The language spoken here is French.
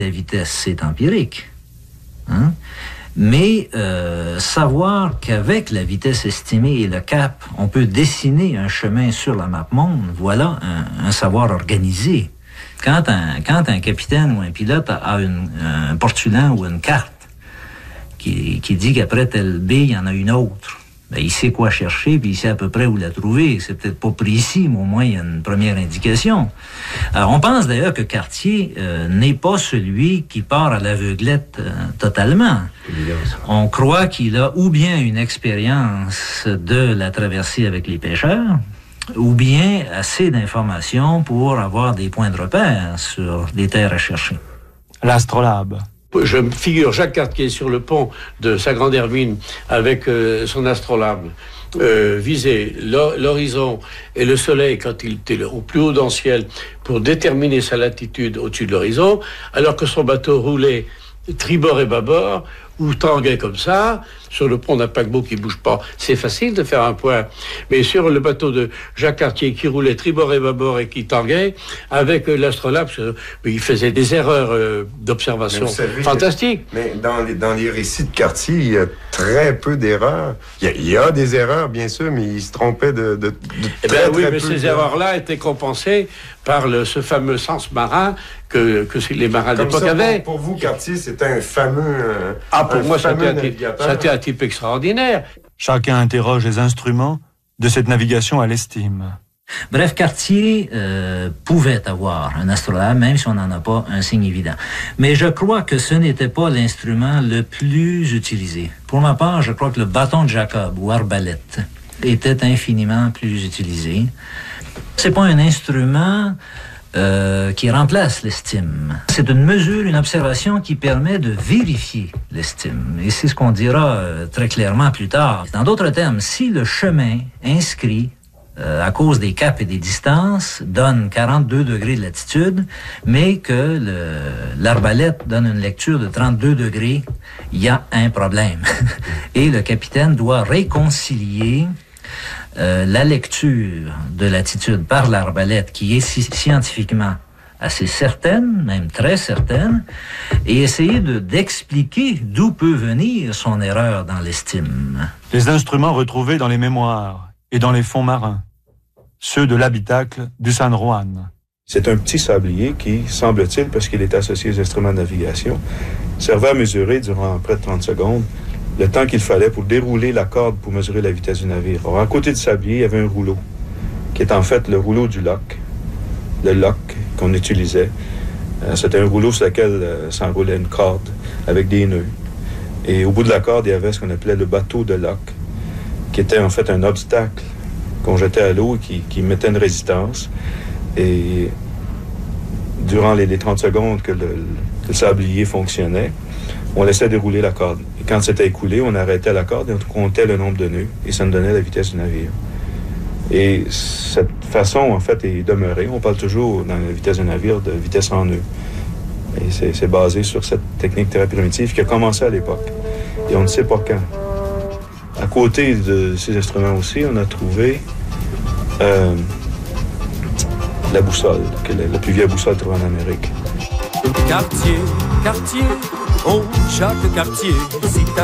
La vitesse, c'est empirique. Hein? Mais savoir qu'avec la vitesse estimée et le cap, on peut dessiner un chemin sur la map monde, voilà un savoir organisé. Quand un capitaine ou un pilote a un portulan ou une carte qui dit qu'après telle baie, il y en a une autre, ben, il sait quoi chercher, puis il sait à peu près où la trouver. C'est peut-être pas précis, mais au moins il y a une première indication. Alors, on pense d'ailleurs que Cartier n'est pas celui qui part à l'aveuglette totalement. On croit qu'il a ou bien une expérience de la traversée avec les pêcheurs, ou bien assez d'informations pour avoir des points de repère sur les terres à chercher. L'astrolabe. Je me figure Jacques Cartier sur le pont de sa grande Hermine avec son astrolabe viser l'horizon et le soleil quand il était au plus haut dans le ciel pour déterminer sa latitude au-dessus de l'horizon, alors que son bateau roulait tribord et bâbord ou tanguait comme ça sur le pont d'un paquebot qui bouge pas. C'est facile de faire un point, mais sur le bateau de Jacques Cartier qui roulait tribord et bâbord et qui tanguait avec l'astrolabe, il faisait des erreurs d'observation fantastiques. Mais dans les récits de Cartier, il y a très peu d'erreurs. Il y a des erreurs, bien sûr, mais il se trompait de très mais ces erreurs-là étaient compensées par ce fameux sens marin que les marins d'époque avaient. Pour vous, Cartier, c'était un fameux pour moi, c'était un type extraordinaire. Chacun interroge les instruments de cette navigation à l'estime. Bref, Cartier pouvait avoir un astrolabe, même si on n'en a pas un signe évident. Mais je crois que ce n'était pas l'instrument le plus utilisé. Pour ma part, je crois que le bâton de Jacob ou arbalète était infiniment plus utilisé. C'est pas un instrument qui remplace l'estime. C'est une mesure, une observation qui permet de vérifier l'estime. Et c'est ce qu'on dira très clairement plus tard. Dans d'autres termes, si le chemin inscrit à cause des caps et des distances, donne 42 degrés de latitude, mais que l'arbalète donne une lecture de 32 degrés, il y a un problème. Et le capitaine doit réconcilier la lecture de latitude par l'arbalète, qui est scientifiquement assez certaine, même très certaine, et essayer d'expliquer d'où peut venir son erreur dans l'estime. Les instruments retrouvés dans les mémoires et dans les fonds marins, ceux de l'habitacle du San Juan. C'est un petit sablier qui, semble-t-il, parce qu'il est associé aux instruments de navigation, servait à mesurer durant près de 30 secondes le temps qu'il fallait pour dérouler la corde pour mesurer la vitesse du navire. Alors, à côté du sablier, il y avait un rouleau, qui est en fait le rouleau du loch, le loch qu'on utilisait. C'était un rouleau sur lequel s'enroulait une corde avec des nœuds. Et au bout de la corde, il y avait ce qu'on appelait le bateau de loch, qui était en fait un obstacle qu'on jetait à l'eau et qui mettait une résistance. Et durant les 30 secondes que le sablier fonctionnait, on laissait dérouler la corde. Et quand c'était écoulé, on arrêtait la corde et on comptait le nombre de nœuds. Et ça nous donnait la vitesse du navire. Et cette façon, en fait, est demeurée. On parle toujours, dans la vitesse du navire, de vitesse en nœuds. Et c'est basé sur cette technique très primitive qui a commencé à l'époque. Et on ne sait pas quand. À côté de ces instruments aussi, on a trouvé la boussole, qui est la plus vieille boussole trouvée en Amérique. Cartier, Cartier, oh, chaque quartier, si